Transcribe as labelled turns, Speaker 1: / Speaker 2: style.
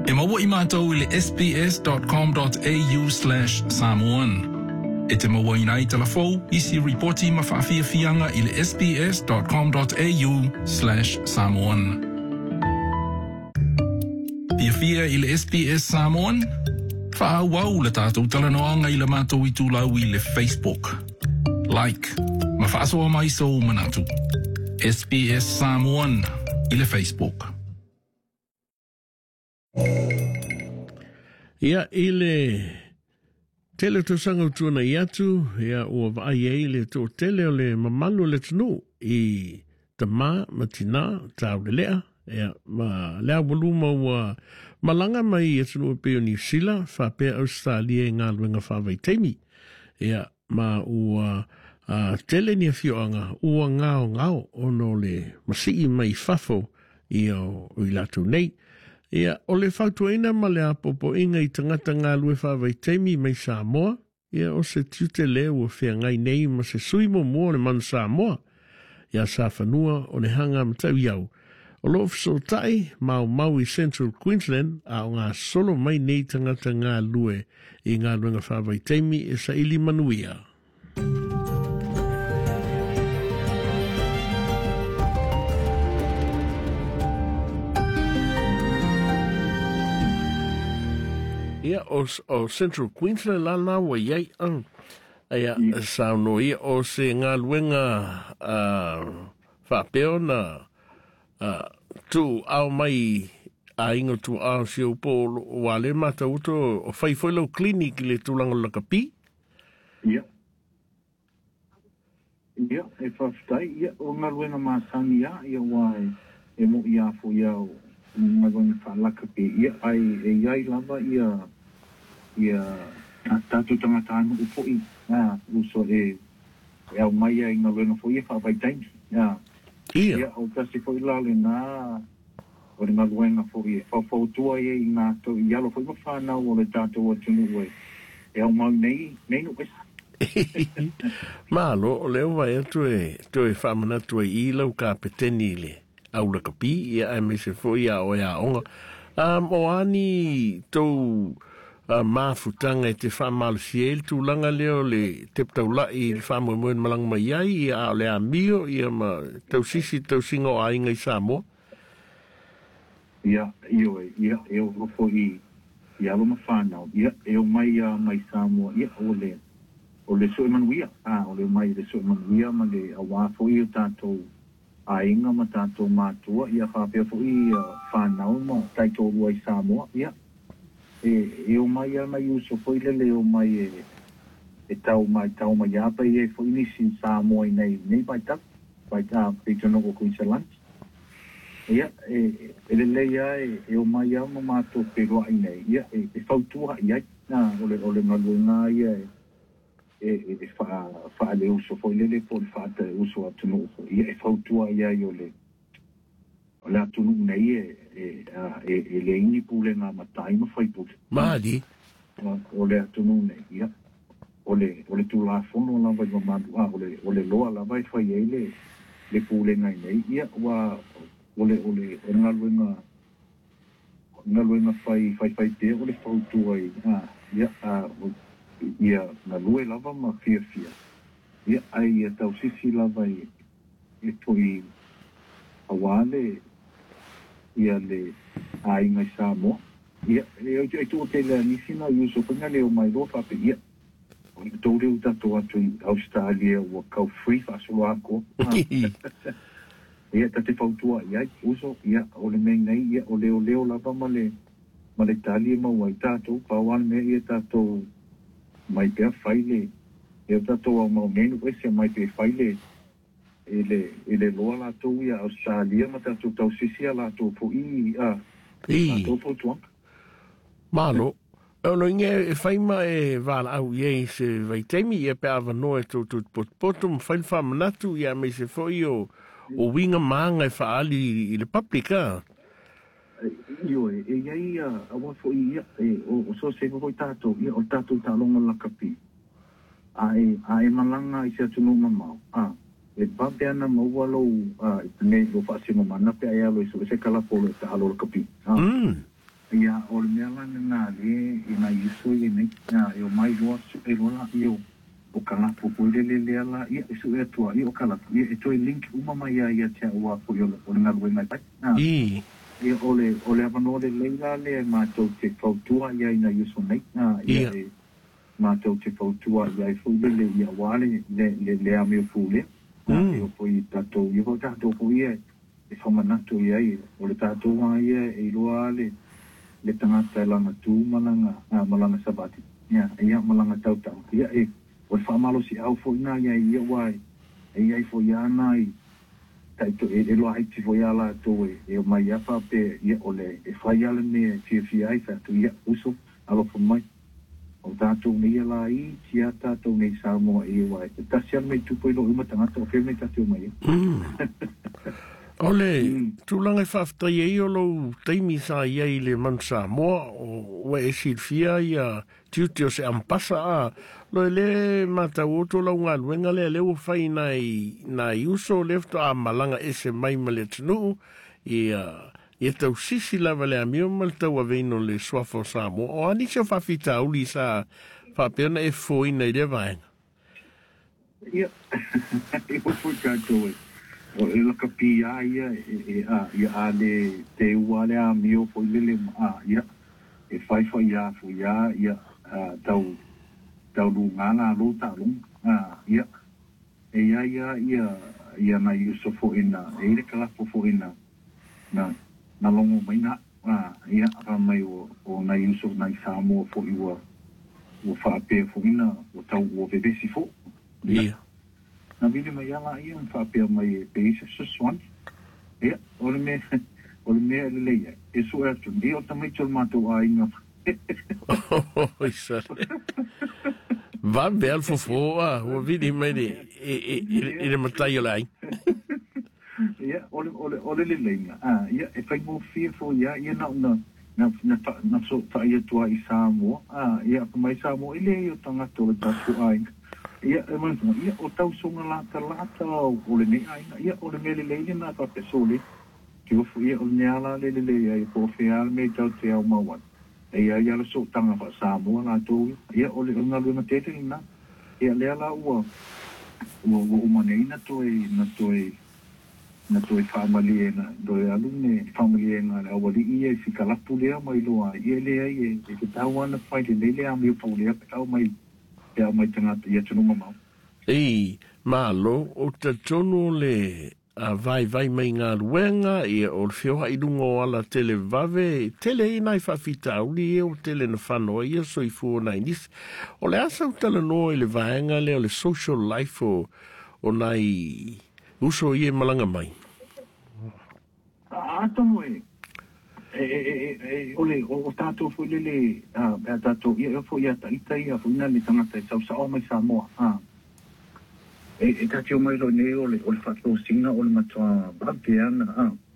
Speaker 1: E maua I mātou I le sbs.com.au/Samoan. E te maua ina I telefou, isi reporti ma whaafiafianga I le sbs.com.au/Samoan. Fia I le SBS Samoan. Whaau le tātou talanoanga I le mātou I tūlau I le Facebook. Like, ma whaasoa mai so manatu. SBS Samoan I le Facebook.
Speaker 2: Ia ile tele to sanga tuna iatu ia o vai ile to tele le mamalu le tunu I te matina tau lea ia ma lea voluma wa malanga mai tunu pe New Zealand fa pe Australia nga luenga fa vai temi ia ma o tele ni fioanga o ngao ono le masi mai fafo ia o ilatu nei. Ia, o le whautuaina ma le apopo inga I tangata ngā lue whawai teimi mai Samoa. Ia, o se tute leo o whea ngai nei ma se sui mo mua le manu Samoa. Ia, sa whanua o le hanga matau iau. O lo fiso tai, mau I Central Queensland, a o ngā solo mai nei tangata ngā lue I ngā luenga whawai teimi e sa ili manuia. Ia o Central Queensland lana wa iai ang. Ia sao no ia o se ngā luenga whapeo na tu au mai a ingo tu au si upo wale mata uto o whaifoilo clinic le tūlanga lakapi.
Speaker 3: Ia. Ia, e whaftai, ia o ngā luenga māsani ia wai e mo ia fu iau ngā luenga whalakapi. Ia ai e iai lava ia tātou tangata anu upo I uso e au mai ai ngā luenga fo ia whawai taimi. Ia o kasi fo ilale nā o le ngā luenga fo ia whawhautua I ngā tau I alo fo ima whanau o le tātou atunu ue e au mau nei no esa.
Speaker 2: Malo o leo vai atu e whamana tu e I lau ka peteni le au la kapi ia ai me se fo ia o ia onga. O ani tau mafutanga e te whamalusiel tūlanga leo le te ptaula I le whamuamuen malanga mai ai ia o le amio ia ma tau sisi tau singo a inga I Samoa.
Speaker 3: Ia, ia o rofo I alo ma whanau, ia, e o mai Samoa, ia o le soi manuia, o le mai le soi manuia ma le awafo I o tātou a inga ma tātou mātua, ia whapea fo I whanau ma taitōrua I Samoa, ia. E o mai uso foi le o mai e tau mai apa e foi nisi Samoa nei vai ta pe tono ko Queensland ia e le ia e o mai ma mato pero ai nei ia e fautua ia na ole malunga ia e fa le uso foi le por fa uso atuno ia e fautua ia yo le ole atunu nei e le ini pule ngā matai ma whai pule.
Speaker 2: Māli.
Speaker 3: Ole atunu nei, ia. Ole tu la fono la vai mamadu, ole loa la vai whai e le pule ngai nei, ia, ole ngā luenga whai te, ole whautua ia, ia, ngā lue lava ma fia. Ia, ai tau sisi lava e toi awale, ia le ainga I Samoa. Ia, e tu o te lea nisina uso panga leo mai rofa pe ia. O I tō reu tato atu I Australia ua kau free whasolo ako. Ia, tate whautua ia uso, ia, o le mei nei, ia, o leo lava ma le talia maua I tato, pawan mea ia tato mai pea whaile. Ia tato au mau menu ese mai pea whaile. Ele loa la tau ia Australia ma tātou tau sisia la tau po la tau po tuanka.
Speaker 2: Malo, ono inge e whaima e wala au iei se vaitemi e pe awa noe tau potum whail whamanatu ia me se foi o winga maanga e whaali I le paprika.
Speaker 3: Io e iei awa foi ia o so se foi tātou ia o tātou tālonga la kapi. A e malanga I se atunu mamau. E pape ana maualo ne lo fasi mo mana pe ai alo iso se kala polo ta alo kapi ia o le mea lana nā le ina iso i nei e o mai loa su e loa i o kalapu po le le ala ia isu e tua i o kalapu ia e toi link uma mai ia tia ua po i o le ngalu e mai pai ia o le avano le leila le mātou te fautua ia ina iso nei ia e mātou te fautua ia e fūlele ia wale le ame o fūle e o po i tatou i ho tatou po ia e whamanatu ia i o le tatou ia e loa le tangata langa tu malanga sabati ia malanga tautau ia e o le whamalo si au fo ina ia wai ia i fo iana i taito e loa haiti fo ia la to e o mai apa pe ia o le e whai ala ne fia i tu ia uso alo fo mai o tātou nei ala i tia tātou nei Samoa e wai tasi ala mei tupo i lo uma tangata o fe mei tātou mai
Speaker 2: Ole, tūlanga i whaftai e o lo teimi sa ia i le man Samoa o e silfia ia tiuti o se ampasa a lo le mata o to la unga luenga le o whai nai uso lefto a malanga ese mai ma le tunu ia tau sisi lava le amio mal tau a veino le swafo Samoa o ani se whawhita uli sa whapeona e fōina i le vaenga.
Speaker 3: Ia, e o fui kātou o e laka pia ia a le te ua le a mio fo i lele ia e whaifa ia fo ia tau lungana lo ta lung ia e ia na iuso fo ina e le kalapo fo ina na longo mai na ia a mai o na iuso na i Samoa fo i ua whaape fo ina o tau o bebesi fo ia na vile mai ala ia whapea mai peisa suswan ia ole me le ia e so e tu dio tamai tol mato a inga
Speaker 2: isa va bel fofo o vidi mai e le matai lai
Speaker 3: ia ole le lenga ia e fai mo fo ia na so ta ia tua i Samoa ia mai Samoa ile o tanga to ta tu ai ia e man ia o tau songa lata o le nei aina ia o le mele leile na ka pesole ki o fu ia o neala le ia po feal me tau te au mawan ia le so tanga fa Samoa na to ia o le nga luna tete na ia le ala o maneina to na to family na do alune family na awali ia si kala pulea mai loa ia le ia e tau ana fight le am po le tau mai ia mai tanga ia tunu mau.
Speaker 2: Ei, malo o te tonu le a vai mai ngā ruenga ia o whioha i rungo ala tele vave, tele i nai whawhita uli e o tele na whanoa ia so i fuo nai nis. O le asa utala noa i le vaenga le o le social life o nai uso i e malanga mai.
Speaker 3: Atomo ole o tato fo lele tato ia fo ia ita ia fo na le tangata sa o mai Samoa e tato mai lo ne ole fato singa ole matua babiana